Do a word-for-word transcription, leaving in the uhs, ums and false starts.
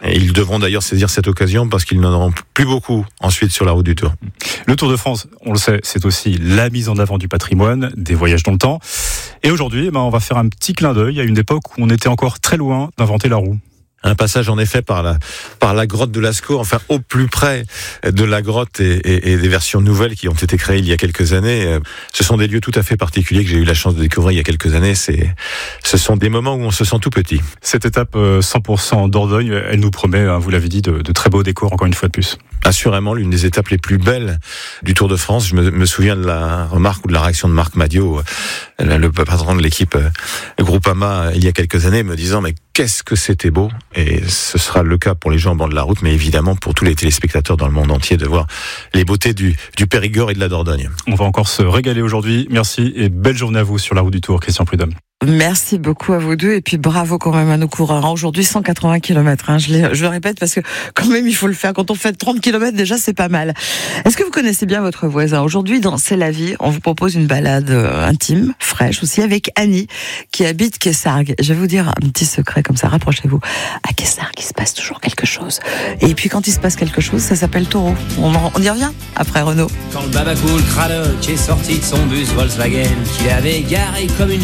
Et ils devront d'ailleurs saisir cette occasion parce qu'ils n'en auront plus beaucoup ensuite sur la route du Tour. Le Tour de France, on le sait, c'est aussi la mise en avant du patrimoine, des voyages dans le temps. Et aujourd'hui, eh ben, on va faire un petit clin d'œil à une époque où on était encore très loin d'inventer la roue. Un passage en effet par la par la grotte de Lascaux, enfin au plus près de la grotte et, et, et des versions nouvelles qui ont été créées il y a quelques années. Ce sont des lieux tout à fait particuliers que j'ai eu la chance de découvrir il y a quelques années. C'est, ce sont des moments où on se sent tout petit. Cette étape cent pour cent Dordogne, elle nous promet, vous l'avez dit, de, de très beaux décors encore une fois de plus. Assurément, l'une des étapes les plus belles du Tour de France. Je me, me souviens de la remarque ou de la réaction de Marc Madiot, le patron de l'équipe Groupama, il y a quelques années, me disant mais qu'est-ce que c'était beau. Et ce sera le cas pour les gens en bord de la route, mais évidemment pour tous les téléspectateurs dans le monde entier de voir les beautés du, du Périgord et de la Dordogne. On va encore se régaler aujourd'hui. Merci et belle journée à vous sur la route du Tour, Christian Prudhomme. Merci beaucoup à vous deux et puis bravo quand même à nos coureurs. Aujourd'hui cent quatre-vingts kilomètres, hein. je, les, je le répète parce que quand même il faut le faire. Quand on fait trente kilomètres déjà c'est pas mal. Est-ce que vous connaissez bien votre voisin? Aujourd'hui dans C'est la vie, on vous propose une balade euh, intime, fraîche aussi avec Annie qui habite Quessargues. Je vais vous dire un petit secret comme ça, rapprochez-vous. À Quessargues il se passe toujours quelque chose. Et puis quand il se passe quelque chose ça s'appelle taureau. On, en, on y revient après Renaud. Quand le babacool Cradock est sorti de son bus Volkswagen qu'il avait garé comme une